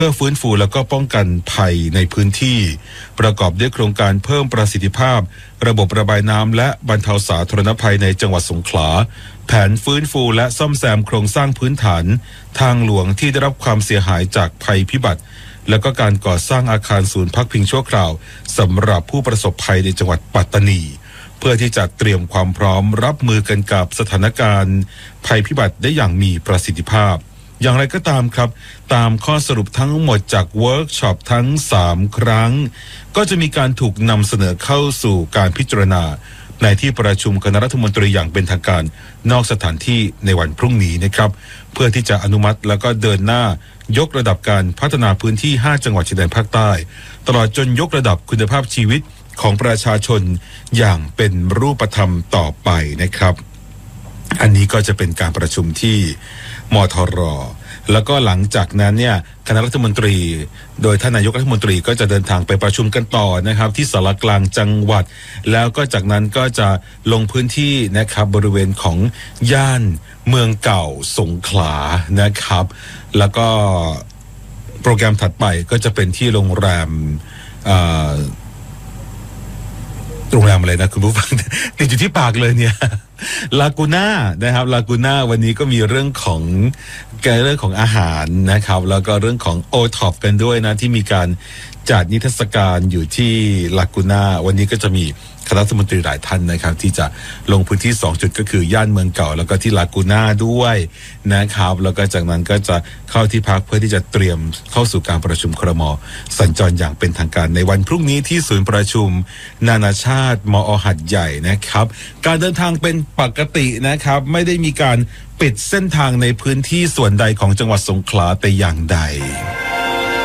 พื่อฟื้นฟูแล้วก็ป้องกันภัยในพื้นที่ประกอบด้วยโครงการเพิ่มประสิทธิภาพระบบระบายน้ำและบรรเทาสาธารณภัยในจังหวัดสงขลาแผนฟื้นฟูและซ่อมแซมโครงสร้างพื้นฐานทางหลวงที่ได้รับความเสียหายจากภัยพิบัติแล้วก็การก่อสร้างอาคารศูนย์พักพิงชั่วคราวสำหรับผู้ประสบภัยในจังหวัดปัตตานีเพื่อที่จะเตรียมความพร้อมรับมือกันกับสถานการณ์ภัยพิบัติได้อย่างมีประสิทธิภาพอย่างไรก็ตามครับตามข้อสรุปทั้งหมดจากเวิร์กช็อปทั้ง3ครั้งก็จะมีการถูกนำเสนอเข้าสู่การพิจารณาในที่ประชุมคณะรัฐมนตรีอย่างเป็นทางการนอกสถานที่ในวันพรุ่งนี้นะครับเพื่อที่จะอนุมัติแล้วก็เดินหน้ายกระดับการพัฒนาพื้นที่5จังหวัดชายแดนภาคใต้ตลอดจนยกระดับคุณภาพชีวิตของประชาชนอย่างเป็นรูปธรรมต่อไปนะครับอันนี้ก็จะเป็นการประชุมที่มทร.แล้วก็หลังจากนั้นเนี่ยคณะรัฐมนตรีโดยท่านนายกรัฐมนตรีก็จะเดินทางไปประชุมกันต่อนะครับที่ศาลากลางจังหวัดแล้วก็จากนั้นก็จะลงพื้นที่นะครับบริเวณของย่านเมืองเก่าสงขลานะครับแล้วก็โปรแกรมถัดไปก็จะเป็นที่โรงแรมอะไรนะคุณผู้ฟังติดอยู่ที่ปากเลยเนี่ยลากูน่านะครับลากูน่าวันนี้ก็มีเรื่องของอาหารนะครับแล้วก็เรื่องของโอท็อปกันด้วยนะที่มีการจัดนิทรรศการอยู่ที่ลากูน่าวันนี้ก็จะมีคณะรัฐมนตรีหลายท่านนะครับที่จะลงพื้นที่2จุดก็คือย่านเมืองเก่าแล้วก็ที่ลากูน่าด้วยนะครับแล้วก็จากนั้นก็จะเข้าที่พักเพื่อที่จะเตรียมเข้าสู่การประชุมครม.สัญจรอย่างเป็นทางการในวันพรุ่งนี้ที่ศูนย์ประชุมนานาชาติมอ.หัดใหญ่นะครับการเดินทางเป็นปกตินะครับไม่ได้มีการปิดเส้นทางในพื้นที่ส่วนใดของจังหวัดสงขลาแต่อย่างใด